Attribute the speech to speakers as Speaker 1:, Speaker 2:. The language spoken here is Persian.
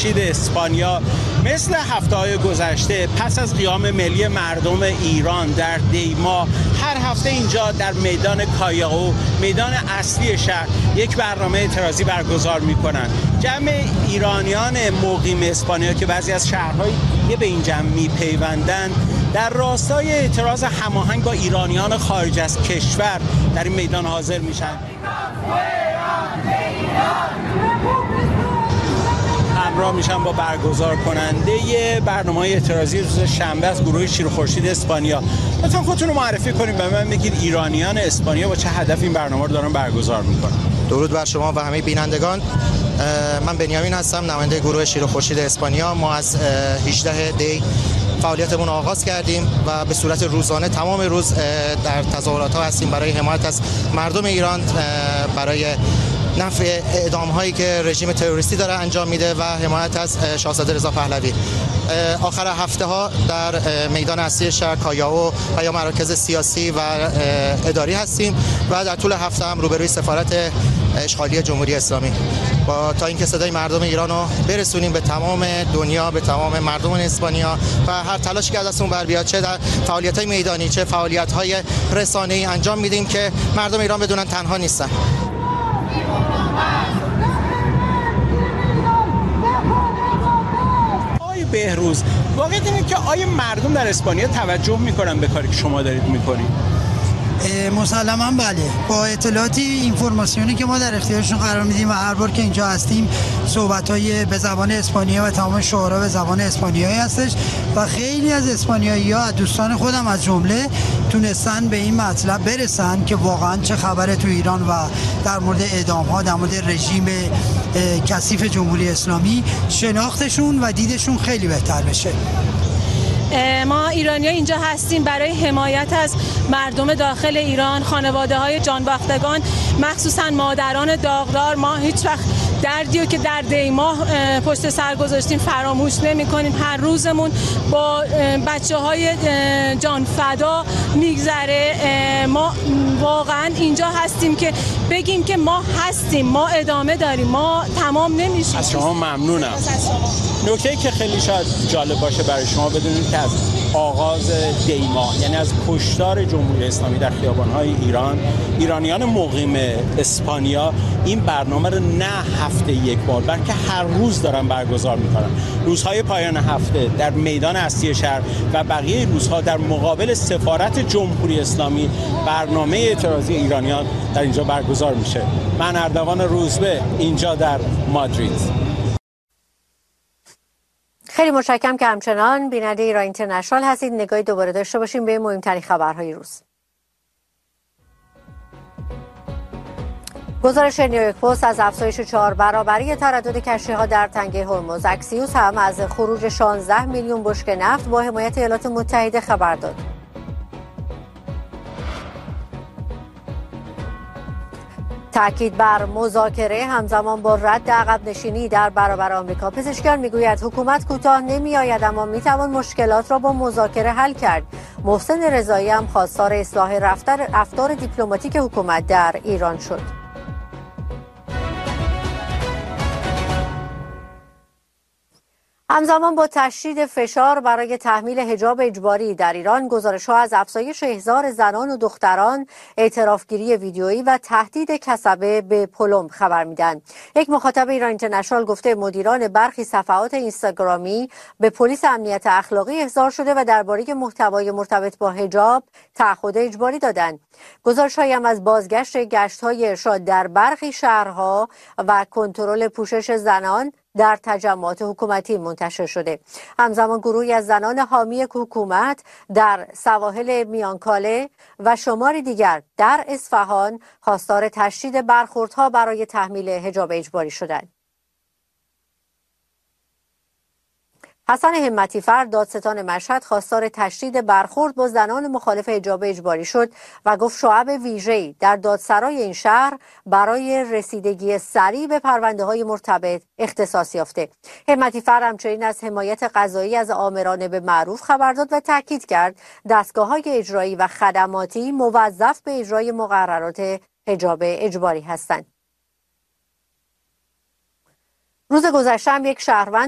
Speaker 1: خورشید اسپانیا مثل هفته‌های گذشته پس از قیام ملی مردم ایران در دیما هر هفته اینجا در میدان کایاو، میدان اصلی شهر، یک برنامه اعتراضی برگزار می‌کنند. جمع ایرانیان مقیم اسپانیا که بعضی از شهرهای دیگه به این جمع می‌پیوندند در راستای اعتراض هماهنگ با ایرانیان خارج از کشور در این میدان حاضر میشن. همراه میشن با برگزار کننده برنامه اعتراضی روز شنبه از گروه شیر و خورشید اسپانیا. لطفاً خودتون رو معرفی کنید به من، بگید ایرانیان اسپانیا با چه هدف این برنامه رو دارن برگزار میکنن.
Speaker 2: درود بر شما و همه بینندگان. من بنیامین هستم، نماینده گروه شیر و خورشید اسپانیا. ما از 18 دی فعالیتمون آغاز کردیم و به صورت روزانه تمام روز در تظاهرات‌ها هستیم برای حمایت از مردم ایران، برای نفی اعدام‌هایی که رژیم تروریستی داره انجام میده و حمایت از شاهزاده رضا پهلوی. آخر هفته‌ها در میدان اصلی شهر کایاو و یا مراکز سیاسی و اداری هستیم و در طول هفته هم روبروی سفارت اشغالی جمهوری اسلامی تا اینکه صدای مردم ایران رو برسونیم به تمام دنیا، به تمام مردم اسپانیا و هر تلاشی که از دستمون بر بیاد، چه در فعالیت‌های میدانی چه فعالیت‌های رسانه‌ای انجام میدیم که مردم ایران بدونن تنها نیستن.
Speaker 1: بهروز، واقعیت اینه که آیا مردم در اسپانیا توجه میکنن به کاری که شما دارید میکنید؟
Speaker 3: مسلماً بله. با اطلاعاتی اینفورماسیونی که ما در اختیارشون قرار میدیم و هر بار که اینجا هستیم صحبت‌های به زبان اسپانیا و تمام شعارا به زبان اسپانیایی هستش و خیلی از اسپانیایی‌ها، دوستان خودم از جمله، تونستن به این مطلب برسن که واقعاً چه خبره تو ایران و در مورد اعدام‌ها، در مورد رژیم کثیف جمهوری اسلامی شناختشون و دیدشون خیلی بهتر بشه.
Speaker 4: ما ایرانی‌ها اینجا هستیم برای حمایت از مردم داخل ایران، خانواده‌های جانباختگان، مخصوصا مادران داغدار. ما هیچ وقت دردی رو که در دیما پشت سر گذاشتیم فراموش نمی‌کنیم. هر روزمون با بچه‌های جانفدا میگذره. ما واقعا اینجا هستیم که بگیم که ما هستیم، ما ادامه داریم، ما تمام نمیشیم.
Speaker 1: از شما ممنونم. نکته‌ای که خیلی شاید جالب باشه برای شما بدونید که از آغاز دیما، یعنی از کشتار جمهوری اسلامی در خیابان‌های ایران، ایرانیان مقیم اسپانیا این برنامه رو نه هفته یک بار بلکه هر روز دارن برگزار میکنن. روزهای پایان هفته در میدان اصلی شهر و بقیه روزها در مقابل سفارت جمهوری اسلامی برنامه اعتراضی ایرانیان در اینجا برگزار میشه. من اردوان روزبه، اینجا در مادرید.
Speaker 5: خیلی متشکرم که همچنان بیننده ایران اینترنشنال هستید. نگاهی دوباره داشته باشیم به مهمترین خبرهای روز. گزارش نیویورک پست از افزایش 4 برابری تردد کشتی‌ها در تنگه هرمز. اکسیوس هم از خروج 16 میلیون بشکه نفت با حمایت ایالات متحده خبر داد. تاکید بر مذاکره همزمان با رد عقب نشینی در برابر آمریکا. پزشکان میگوید حکومت کوتاه نمیآید اما میتوان مشکلات را با مذاکره حل کرد. محسن رضایی هم خواستار اصلاح رفتار دیپلماتیک حکومت در ایران شد. همزمان با تشدید فشار برای تحمیل حجاب اجباری در ایران، گزارش‌ها از افزایش احضار زنان و دختران، اعترافگیری ویدیویی و تهدید کسبه به پلم خبر میدن. یک مخاطب ایران اینترنشنال گفته مدیران برخی صفحات اینستاگرامی به پلیس امنیت اخلاقی احضار شده و درباره محتوای مرتبط با حجاب تعهد اجباری دادند. گزارش‌هایی هم از بازگشت گشت‌های ارشاد در برخی شهرها و کنترل پوشش زنان در تجمعات حکومتی منتشر شده. همزمان گروهی از زنان حامی حکومت در سواحل میانکاله و شماری دیگر در اصفهان خواستار تشدید برخوردها برای تحمیل حجاب اجباری شدند. حسن همتی فرد دادستان مشهد خواستار تشدید برخورد با زنان مخالف حجاب اجباری شد و گفت شعب ویژه‌ای در دادسرای این شهر برای رسیدگی سریع به پرونده‌های مرتبط اختصاص یافته. همتی فرد همچنین از حمایت قضایی از آمران به معروف خبر داد و تاکید کرد دستگاه‌های اجرایی و خدماتی موظف به اجرای مقررات حجاب اجباری هستند. روز گذشته هم یک شهروند